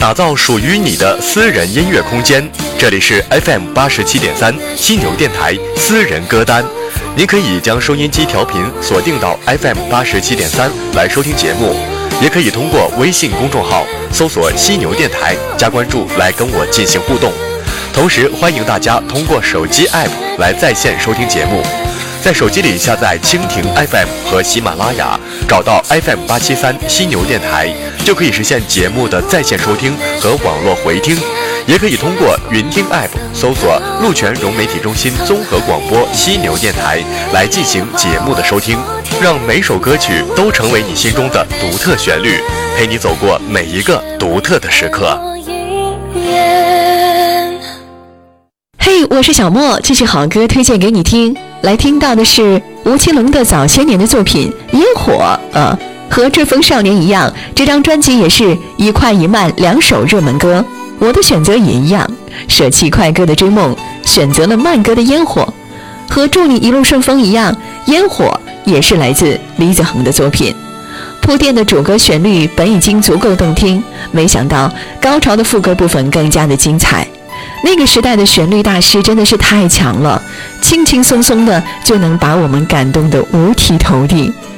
打造属于你的私人音乐空间。这里是 FM87.3犀牛电台私人歌单，您可以将收音机调频锁定到 FM87.3来收听节目，也可以通过微信公众号搜索犀牛电台加关注来跟我进行互动。同时欢迎大家通过手机 App 来在线收听节目，在手机里下载蜻蜓 FM 和喜马拉雅，找到 FM873犀牛电台，就可以实现节目的在线收听和网络回听。也可以通过云听 App 搜索鹿泉融媒体中心综合广播犀牛电台来进行节目的收听，让每首歌曲都成为你心中的独特旋律，陪你走过每一个独特的时刻。 嘿，我是小莫，继续好歌推荐给你听。来听到的是吴奇隆的早些年的作品《烟火》。和《追风少年》一样，这张专辑也是一快一慢两首热门歌。我的选择也一样，舍弃快歌的追梦，选择了慢歌的《烟火》。和《祝你一路顺风》一样，《烟火》也是来自李子恒的作品。铺垫的主歌旋律本已经足够动听，没想到高潮的副歌部分更加的精彩。那个时代的旋律大师真的是太强了，轻轻松松的就能把我们感动得五体投地。